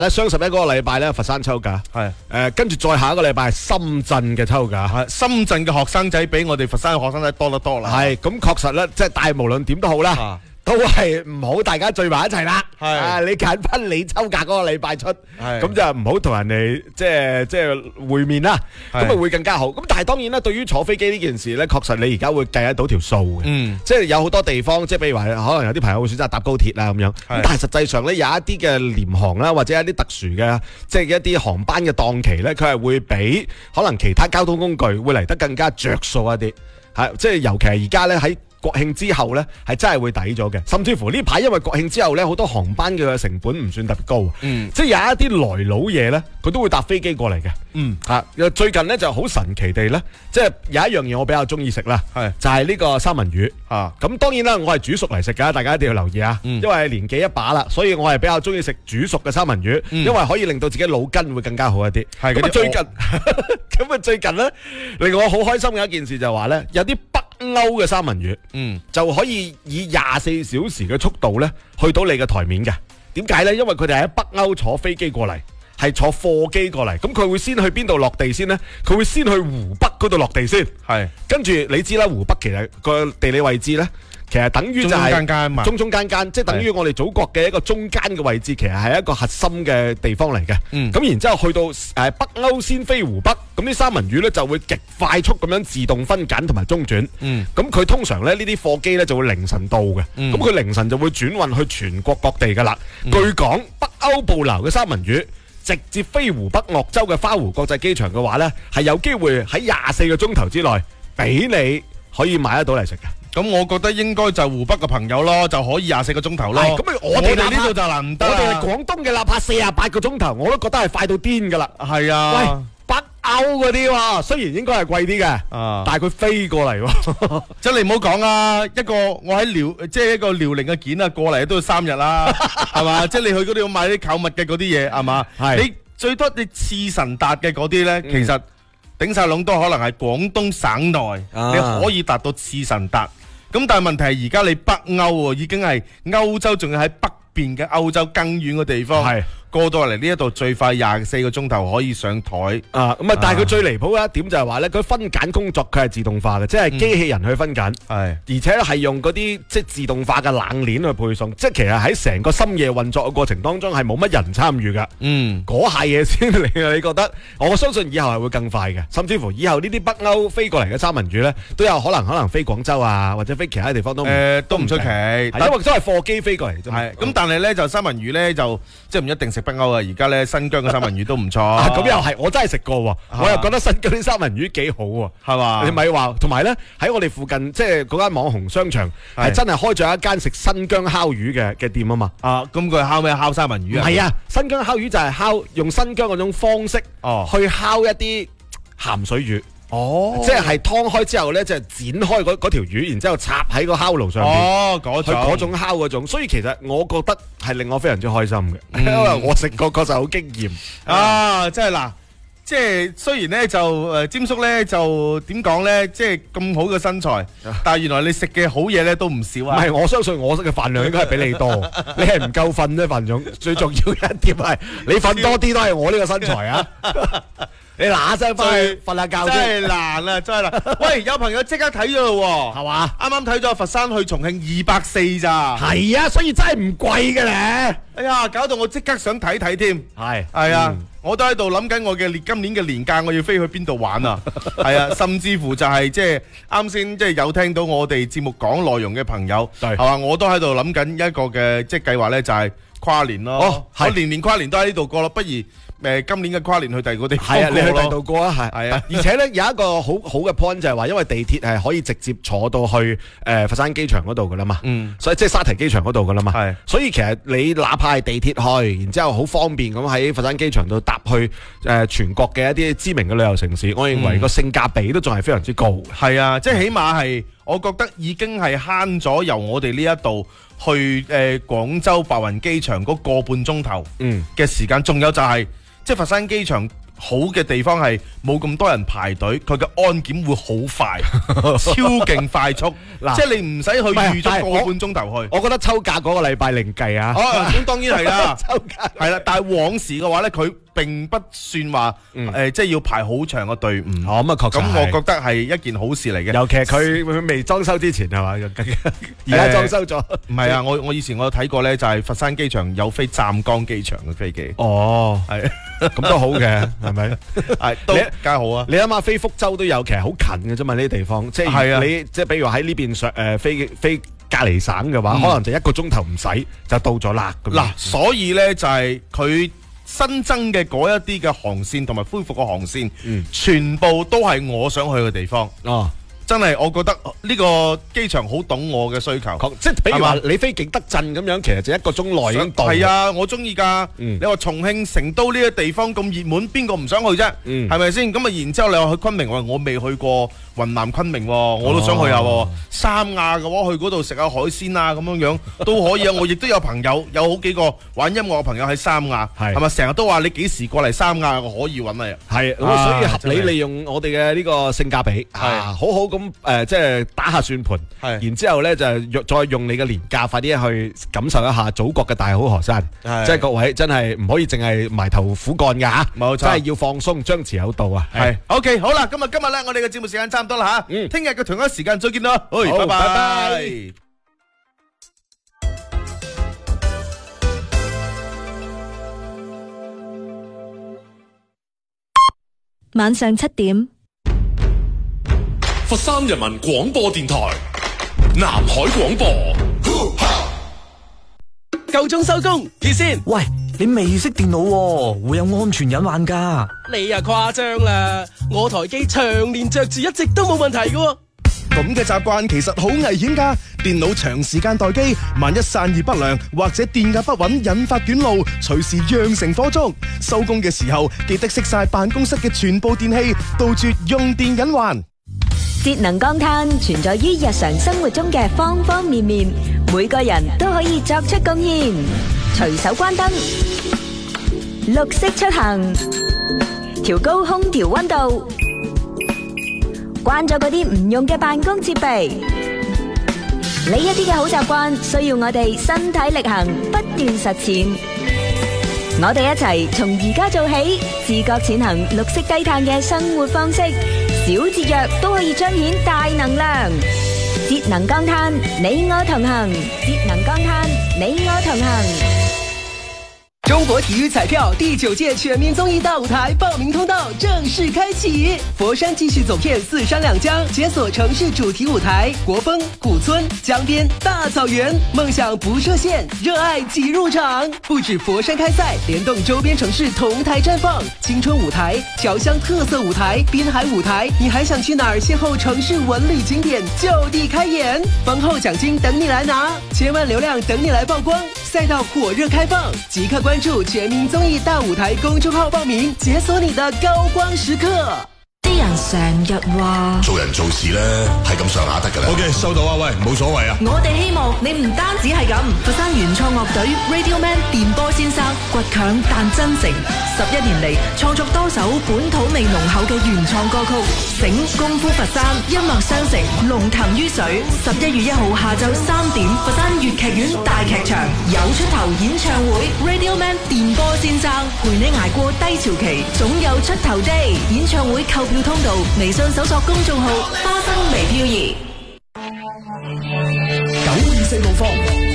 雙十一嗰個禮拜咧，佛山抽價係跟住再下一個禮拜係深圳嘅抽價， 係深圳嘅學生仔比我哋佛山嘅學生仔多得多啦。 係咁確實咧，即係但係無論點都好啦。都係唔好大家聚埋一齊啦。你揀翻你抽價嗰個禮拜出，咁就唔好同人哋即係會面啦。咁啊會更加好。咁但係當然啦，對於坐飛機呢件事咧，確實你而家會計得到條數嘅。即係有好多地方，即係譬如話可能有啲朋友會選擇搭高鐵啦咁樣。咁但係實際上咧，有一啲嘅廉航啦，或者一啲特殊嘅即係一啲航班嘅檔期咧，佢係會比可能其他交通工具會嚟得更加着數一啲。即係尤其係而家咧喺國慶之後呢，係真係會抵咗嘅，甚至乎呢排因為國慶之後呢，好多航班嘅成本唔算特別高，即係有一啲來佬嘢呢，佢都會搭飛機過嚟嘅。最近呢就好神奇地呢，即係有一樣嘢我比較中意食啦，就係呢個三文魚。咁當然啦，我係煮熟嚟食㗎，大家一定要留意啊，因為年紀一把啦，所以我係比較中意食煮熟嘅三文魚，因為可以令到自己腦筋會更加好一啲。咁啊最近呢，令我好開心嘅一件事就係話呢，有啲歐嘅三文魚，就可以以24小時嘅速度咧去到你嘅台面嘅。點解咧？因為佢哋喺北歐坐飛機過嚟，係坐貨機過嚟。咁佢會先去邊度落地先呢？佢會先去湖北嗰度落地先。跟住你知啦，湖北其實個地理位置咧，其實等於就係中間，即係等於我哋祖國嘅一個中間嘅位置，其實係一個核心嘅地方嚟嘅。咁然之後去到北歐先飛湖北，咁啲三文魚咧就會極快速咁樣自動分揀同埋中轉。咁佢通常咧呢啲貨機咧就會凌晨到嘅。咁佢凌晨就會轉運去全國各地噶啦。據講北歐捕撈嘅三文魚直接飛湖北鄂州嘅花湖國際機場嘅話咧，係有機會喺24個鐘頭之內俾你可以買得到嚟食嘅。 咁我覺得應該就湖北嘅朋友咯，就可以24個鐘頭咯。 咁我哋呢度就唔得。 我哋係廣東嘅，哪怕48個鐘頭，我都覺得係快到癲噶啦。 係啊。 喂，北歐嗰啲喎，雖然應該係貴啲嘅，但係佢飛過嚟喎。 即係你唔好講啊，我喺即係一個遼寧嘅件啊，過嚟都要3日啦，係嘛？即係你去嗰度買啲購物嘅嗰啲嘢，係嘛？你最多你次臣達嘅嗰啲咧，其實頂晒籠都可能係廣東省內，你可以達到次臣達。咁但係問題係而家你北歐喎，已經係歐洲，仲要喺北邊嘅歐洲更遠嘅地方。過到嚟呢一度最快24個鐘頭可以上台啊！咁啊，但係佢最離譜嘅一點就係話咧，佢分揀工作佢係自動化嘅，即係機器人去分揀，而且係用嗰啲即係自動化嘅冷鏈去配送，即係其實喺成個深夜運作嘅過程當中係冇乜人參與㗎。嗰下嘢先嚟，你覺得？我相信以後係會更快嘅，甚至乎以後呢啲北歐飛過嚟嘅三文魚咧，都有可能飛廣州啊，或者飛其他地方都唔出奇，因為都係貨機飛過嚟啫。 咁但係咧就三文魚咧就即係唔一定食北歐啊，而家咧新疆嘅三文魚都唔錯。 咁又係，我真係食過喎，我又覺得新疆啲三文魚幾好喎，係嘛？你咪話，同埋咧喺我哋附近，即係嗰間網紅商場係真係開咗一間食新疆烤魚嘅店啊嘛。 咁佢烤咩？烤三文魚啊？ 係啊，新疆烤魚就係用新疆嗰種方式去烤一啲鹹水魚。即係劏開之後咧，就剪開嗰條魚，然之後插喺個烤爐上邊。嗰種烤嗰種，所以其實我覺得係令我非常之開心嘅，因為我食過確實好驚豔。 即係嗱，即係雖然咧就詹叔咧就點講咧，即係咁好嘅身材，但係原來你食嘅好嘢咧都唔少啊。 唔係，我相信我食嘅飯量應該係比你多，你係唔夠瞓啫，飯總。最重要嘅一點係你瞓多啲都係我呢個身材啊。你嗱聲翻去瞓下覺真係難啊，真係難。喂，有朋友即刻睇咗咯， 係嘛？ 啱啱睇咗佛山去重慶240咋？ 係啊，所以真係唔貴嘅咧。 哎呀，搞到我即刻想睇睇添。係啊，我都喺度諗緊我嘅今年嘅年假，我要飛去邊度玩啊？係啊，甚至乎就係即係啱先即係有聽到我哋節目講內容嘅朋友，係嘛？我都喺度諗緊一個嘅即係計劃咧，就係跨年咯。我年跨年都喺呢度過咯，不如今年嘅跨年去第二個地方過咯。 你去第二度過啊？係啊，而且咧有一個好嘅 point 就係話，因為地鐵係可以直接坐到去佛山機場嗰度噶啦嘛，所以即係沙堤機場嗰度噶啦嘛，所以其實你哪怕係地鐵去，然之後好方便咁喺佛山機場度搭去全國嘅一啲知名嘅旅遊城市，我認為個性價比都仲係非常之高。 係啊，即係起碼係，我覺得已經係慳咗由我哋呢一度去廣州白雲機場嗰個半鐘頭嘅時間，仲有就係。即係佛山機場好嘅地方係冇咁多人排隊，佢嘅安檢會好快，超勁快速。即係你唔使去預咗個半鐘頭去。 我覺得抽價嗰個禮拜另計啊。 咁當然係啦， 抽價係啦。但係往時嘅話咧，佢並不算話即係要排好長嘅隊伍。 咁啊，確實。 咁我覺得係一件好事嚟嘅。 尤其係佢未裝修之前係嘛，而家裝修咗。 唔係啊，我以前我有睇過咧，就係佛山機場有飛湛江機場嘅飛機。 哦，係。咁都好嘅，係咪？ 係都梗係好啊！ 你諗下飛福州都有，其實好近嘅啫嘛，呢啲地方。即係你即係比如喺呢邊上飛隔離省嘅話，可能就1個鐘頭唔使就到咗啦。 嗱，所以咧就係佢新增嘅嗰一啲嘅航線同埋恢復嘅航線，全部都係我想去嘅地方。哦。真係，我覺得呢個機場好懂我嘅需求， 即係比如話你飛景德鎮咁樣，其實就1個鐘內已經到。 係啊，我中意㗎。你話重慶、成都呢個地方咁熱門，邊個唔想去啫？係咪先？咁啊，然之後你話去昆明，我未去過雲南昆明，我都想去下。三亞嘅話，去嗰度食下海鮮啊，咁樣都可以啊。我亦都有朋友，有好幾個玩音樂嘅朋友喺三亞，係咪成日都話你幾時過嚟三亞，我可以揾你。係， 所以合理利用我哋嘅呢個性價比，好好咁。即係打下算盤，然之後咧就再用你嘅年假，快啲去感受一下祖國嘅大好河山。即係各位真係唔可以淨係埋頭苦幹㗎嚇，冇錯，真係要放鬆，張弛有度啊。係 OK， 好啦，今日咧我哋嘅節目時間差唔多啦嚇，聽日嘅同一時間再見啦，好，拜拜。 晚上7點。 佛山人民廣播電台南海廣播， 夠鐘收工，結先。 喂，你未識電腦喎，會有安全隱患㗎。 你呀誇張啦，我台機長年着住一直都冇問題㗎。 咁嘅習慣其實好危險㗎，電腦長時間待機，萬一散熱不良或者電壓不穩引發短路，隨時釀成火燭。收工嘅時候記得熄晒辦公室嘅全部電器，杜絕用電隱患。 節能降碳存在於日常生活中嘅方方面面，每個人都可以作出貢獻。隨手關燈，綠色出行，調高空調溫度，關咗嗰啲唔用嘅辦公設備。呢一啲嘅好習慣需要我哋身體力行，不斷實踐。我哋一齊從而家做起，自覺踐行綠色低碳嘅生活方式。小節約都可以彰顯大能量，節能降碳，你我同行。節能降碳，你我同行。 中國體育彩票第9屆全民綜藝大舞台報名通道正式開啟，佛山繼續走遍4山2江，解鎖城市主題舞台，國風、古村、江邊、大草原，夢想不設限，熱愛擠入場。不止佛山開賽，聯動周邊城市同台綻放，青春舞台、僑鄉特色舞台、濱海舞台，你還想去哪兒邂逅城市文旅景點？就地開演，豐厚獎金等你來拿，千萬流量等你來曝光，賽道火熱開放，即刻關注全民綜藝大舞台公眾號報名，解鎖你的高光時刻。 啲人成日話做人做事咧係咁上下得㗎啦。OK， 收到啊，喂，冇所謂啊。 我哋希望你唔單止係咁，佛山原創樂隊 Radio Man 電波先生倔強但真誠，11年嚟創作多首本土味濃厚嘅原創歌曲，醒功夫佛山，音樂相承，龍騰於水。11月1號下晝3點，佛山粵劇院大劇場有出頭演唱會 Radio Man 電波先生陪你捱過低潮期，總有出頭的演唱會購票通道，微信搜索公眾號花生微飄移。 924路況。